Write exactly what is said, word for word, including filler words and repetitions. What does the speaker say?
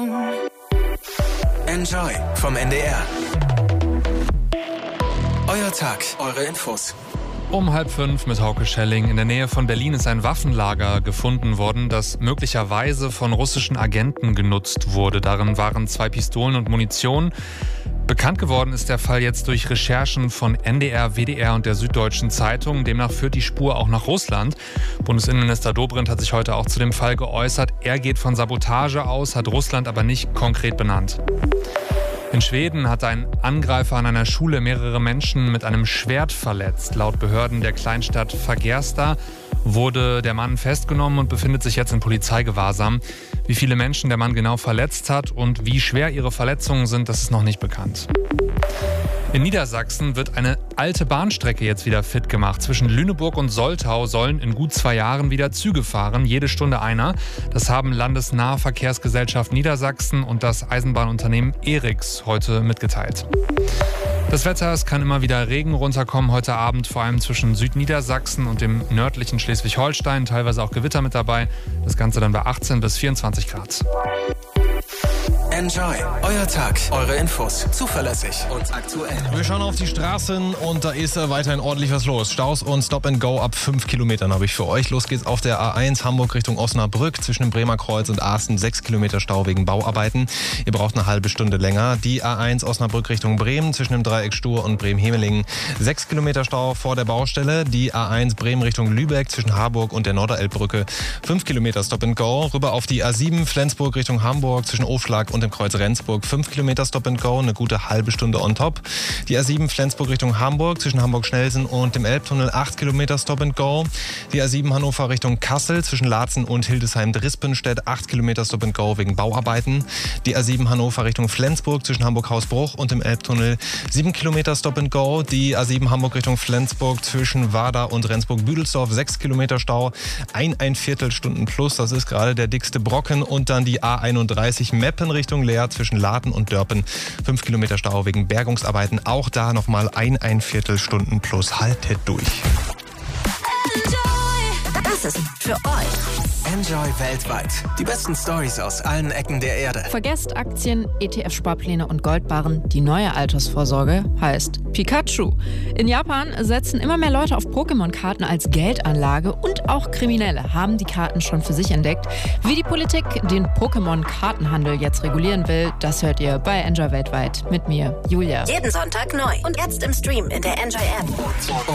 Enjoy vom N D R. Euer Tag, eure Infos. Um halb fünf mit Hauke Schelling. In der Nähe von Berlin ist ein Waffenlager gefunden worden, das möglicherweise von russischen Agenten genutzt wurde. Darin waren zwei Pistolen und Munition. Bekannt geworden ist der Fall jetzt durch Recherchen von N D R, W D R und der Süddeutschen Zeitung. Demnach führt die Spur auch nach Russland. Bundesinnenminister Dobrindt hat sich heute auch zu dem Fall geäußert. Er geht von Sabotage aus, hat Russland aber nicht konkret benannt. In Schweden hat ein Angreifer an einer Schule mehrere Menschen mit einem Schwert verletzt. Laut Behörden der Kleinstadt Fagersta wurde der Mann festgenommen und befindet sich jetzt in Polizeigewahrsam. Wie viele Menschen der Mann genau verletzt hat und wie schwer ihre Verletzungen sind, das ist noch nicht bekannt. In Niedersachsen wird eine alte Bahnstrecke jetzt wieder fit gemacht. Zwischen Lüneburg und Soltau sollen in gut zwei Jahren wieder Züge fahren, jede Stunde einer. Das haben Landesnahverkehrsgesellschaft Niedersachsen und das Eisenbahnunternehmen Erix heute mitgeteilt. Das Wetter, es kann immer wieder Regen runterkommen heute Abend, vor allem zwischen Südniedersachsen und dem nördlichen Schleswig-Holstein, teilweise auch Gewitter mit dabei. Das Ganze dann bei achtzehn bis vierundzwanzig Grad. Enjoy, euer Tag, eure Infos, zuverlässig und aktuell. Wir schauen auf die Straßen und da ist weiterhin ordentlich was los. Staus und Stop and Go ab fünf Kilometern habe ich für euch. Los geht's auf der A eins Hamburg Richtung Osnabrück zwischen dem Bremer Kreuz und Asten. sechs Kilometer Stau wegen Bauarbeiten. Ihr braucht eine halbe Stunde länger. Die A eins Osnabrück Richtung Bremen zwischen dem Dreieck Stur und Bremen-Hemelingen. sechs Kilometer Stau vor der Baustelle. Die A eins Bremen Richtung Lübeck zwischen Harburg und der Norderelbbrücke. fünf Kilometer Stop and Go. Rüber auf die A sieben Flensburg Richtung Hamburg zwischen Aufschlag und dem Kreuz Rendsburg. fünf Kilometer Stop and Go, eine gute halbe Stunde on top. Die A sieben Flensburg Richtung Hamburg zwischen Hamburg-Schnelsen und dem Elbtunnel. acht Kilometer Stop and Go. Die A sieben Hannover Richtung Kassel zwischen Laatzen und Hildesheim-Drispenstedt. acht Kilometer Stop and Go wegen Bauarbeiten. Die A sieben Hannover Richtung Flensburg zwischen Hamburg-Hausbruch und dem Elbtunnel. sieben Kilometer Stop and Go. Die A sieben Hamburg Richtung Flensburg zwischen Warda und Rendsburg-Büdelsdorf. sechs Kilometer Stau. Ein, ein Viertelstunden plus. Das ist gerade der dickste Brocken. Und dann die A einunddreißig Meppen Richtung Leer zwischen Laden und Dörpen. fünf Kilometer Stau wegen Bergungsarbeiten. Auch da nochmal ein, ein Viertelstunden plus. Haltet durch. Enjoy. Das ist für euch. Enjoy weltweit. Die besten Stories aus allen Ecken der Erde. Vergesst Aktien, E T F-Sparpläne und Goldbarren. Die neue Altersvorsorge heißt Pikachu. In Japan setzen immer mehr Leute auf Pokémon-Karten als Geldanlage und auch Kriminelle haben die Karten schon für sich entdeckt. Wie die Politik den Pokémon-Kartenhandel jetzt regulieren will, das hört ihr bei Enjoy weltweit mit mir, Julia. Jeden Sonntag neu und jetzt im Stream in der Enjoy-App.